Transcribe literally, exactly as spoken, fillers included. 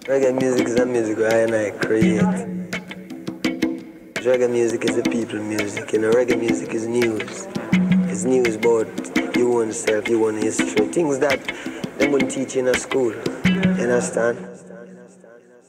Reggae music is a music where I and I create. Reggae music is the people music. You know, reggae music is news. It's news about your own self, your own history. Things that they wouldn't teach in a school. You understand?